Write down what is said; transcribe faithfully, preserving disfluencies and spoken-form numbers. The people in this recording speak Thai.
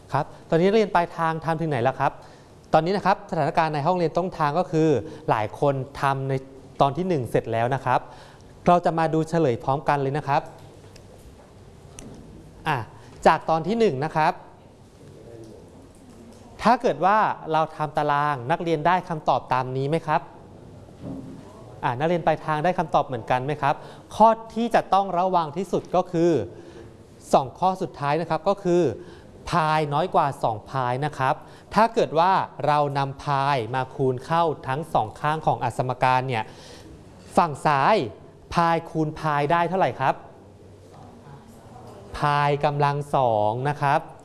ครับตอนนี้เรียนปลายทางทำถึงไหนแล้วครับตอนนี้นะครับสถานการณ์ในห้องเรียนต้นทางก็คือหลายคนทำในตอนที่หนึ่งเสร็จแล้วนะครับเราจะมาดูเฉลยพร้อมกันเลยนะครับอ่ะจากตอนที่หนึ่งนะครับถ้าเกิดว่าเราทำตารางนักเรียนได้คำตอบตามนี้ไหมครับอ่ะนักเรียนปลายทางได้คำตอบเหมือนกันไหมครับข้อที่จะต้องระวังที่สุดก็คือสองข้อสุดท้ายนะครับก็คือพายน้อยกว่าสองพายนะครับถ้าเกิดว่าเรานำพายมาคูณเข้าทั้งสองข้างของอสมการเนี่ยฝั่งซ้ายพายคูณพายได้เท่าไหร่ครับพายกำลังสองนะครับ